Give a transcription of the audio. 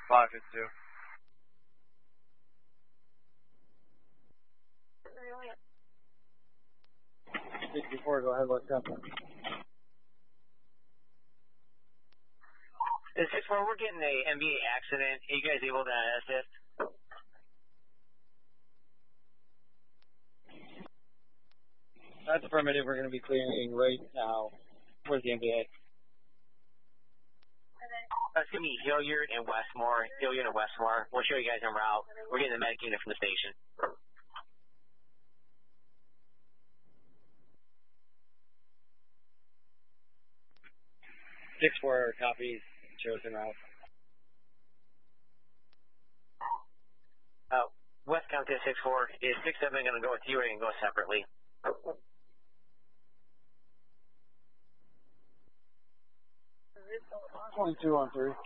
552. 64, go ahead, let's go. This 64, we're getting a MVA accident. Are you guys able to assist? That's affirmative. We're going to be clearing right now. Where's the MVA? It's going to be Hilliard and Westmore. Hilliard and Westmore. We'll show you guys en route. We're getting the medic unit from the station. 64 copies. Shows en route. West County 64. Is 67 going to go with you or going to go separately? 22 on 3.